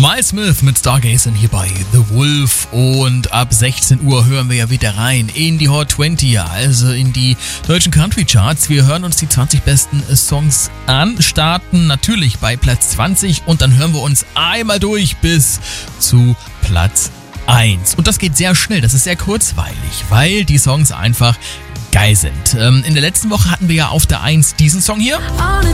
Miles Smith mit Stargazing hier bei The Wolf und ab 16 Uhr hören wir ja wieder rein in die Hot 20, also in die deutschen Country Charts. Wir hören uns die 20 besten Songs an, starten natürlich bei Platz 20 und dann hören wir uns einmal durch bis zu Platz 1. Und das geht sehr schnell, das ist sehr kurzweilig, weil die Songs einfach geil sind. In der letzten Woche hatten wir ja auf der 1 diesen Song hier.